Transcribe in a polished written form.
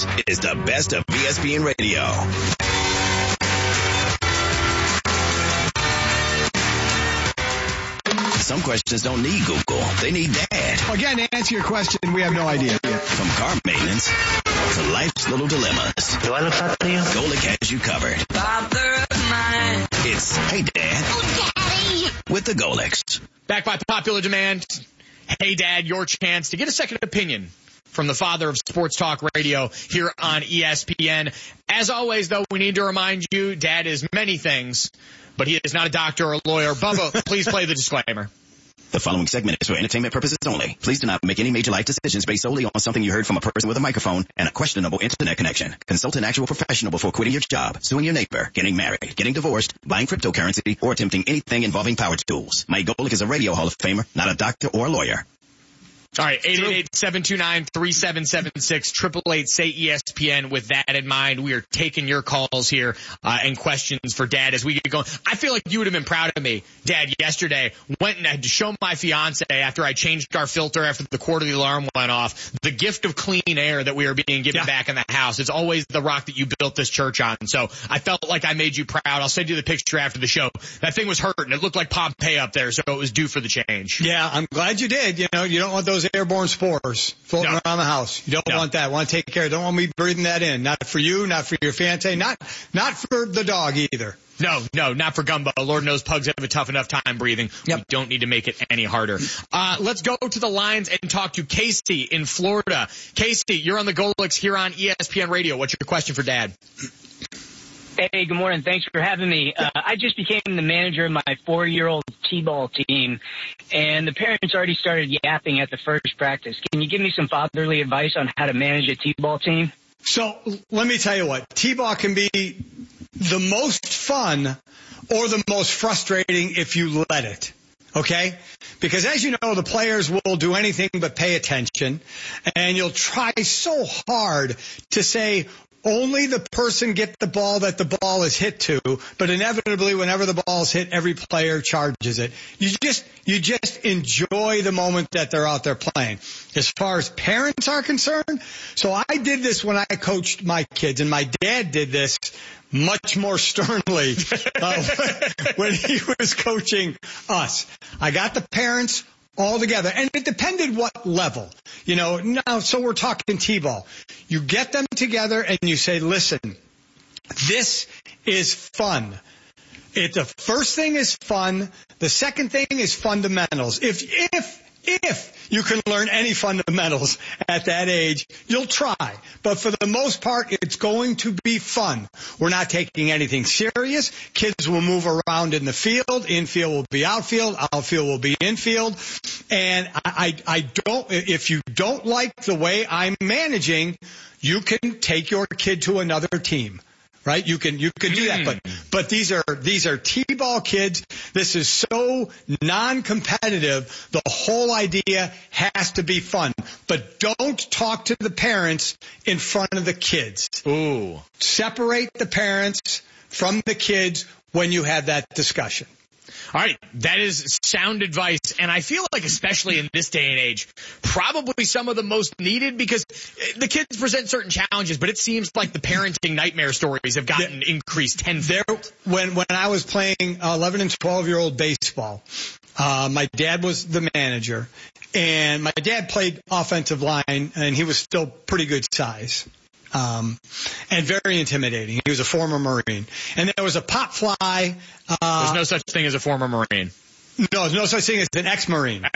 This is the best of ESPN Radio. Some questions don't need Google. They need Dad. Again, to answer your question, we have no idea. From car maintenance to life's little dilemmas. Do I look hot to you? Golic has you covered. Father of mine. It's Hey Dad. Oh, Daddy. With the Golics. Back by popular demand. Hey Dad, your chance to get a second opinion from the father of sports talk radio here on ESPN. As always, though, we need to remind you, Dad is many things, but he is not a doctor or a lawyer. Bubba, please play the disclaimer. The following segment is for entertainment purposes only. Please do not make any major life decisions based solely on something you heard from a person with a microphone and a questionable internet connection. Consult an actual professional before quitting your job, suing your neighbor, getting married, getting divorced, buying cryptocurrency, or attempting anything involving power tools. Mike Golic is a radio Hall of Famer, not a doctor or a lawyer. All right, 888-729-3776, 888-SAY-ESPN. With that in mind, we are taking your calls here and questions for Dad as we get going. I feel like you would have been proud of me, Dad, yesterday. Went and had to show my fiance after I changed our filter after the quarterly alarm went off, the gift of clean air that we are being given back in the house. It's always the rock that you built this church on. So I felt like I made you proud. I'll send you the picture after the show. That thing was hurting. It looked like Pompeii up there, so it was due for the change. Yeah, I'm glad you did. You know, you don't want those airborne spores floating around the house. You don't want that. Want to take care. Don't want me breathing that in. Not for you, not for your fiance, not for the dog either. No, not for Gumbo. Lord knows pugs have a tough enough time breathing. Yep. We don't need to make it any harder. Let's go to the lines and talk to Casey in Florida. Casey, you're on the Golics here on ESPN Radio. What's your question for Dad? Hey, good morning. Thanks for having me. I just became the manager of my 4-year-old T-ball team, and the parents already started yapping at the first practice. Can you give me some fatherly advice on how to manage a T-ball team? So let me tell you what. T-ball can be the most fun or the most frustrating if you let it. Okay? Because as you know, the players will do anything but pay attention, and you'll try so hard to say, only the person get the ball that the ball is hit to, but inevitably whenever the ball is hit, every player charges it. You just enjoy the moment that they're out there playing. As far as parents are concerned, so I did this when I coached my kids, and my dad did this much more sternly when he was coaching us. I got the parents all together, and it depended what level. You know, now, so we're talking T-ball. You get them together and you say, listen, this is fun. The first thing is fun. The second thing is fundamentals. If you can learn any fundamentals at that age, you'll try. But for the most part, it's going to be fun. We're not taking anything serious. Kids will move around in the field. Infield will be outfield. Outfield will be infield. And I don't, if you don't like the way I'm managing, you can take your kid to another team. Right? You can do that. But these are T-ball kids. This is so non-competitive. The whole idea has to be fun. But don't talk to the parents in front of the kids. Ooh. Separate the parents from the kids when you have that discussion. All right, that is sound advice, and I feel like especially in this day and age, probably some of the most needed because the kids present certain challenges, but it seems like the parenting nightmare stories have gotten increased tenfold. When I was playing 11 and 12-year-old baseball, my dad was the manager, and my dad played offensive line, and he was still pretty good size. And very intimidating. He was a former Marine. And there was a pop fly. There's no such thing as a former Marine. No, there's no such thing as an ex-Marine.